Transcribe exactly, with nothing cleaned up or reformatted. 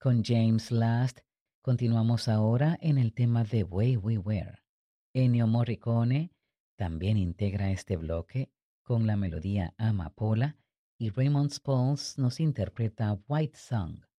con James Last. Continuamos ahora en el tema The Way We Were. Ennio Morricone también integra este bloque con la melodía Amapola y Raymond Spalls nos interpreta White Song.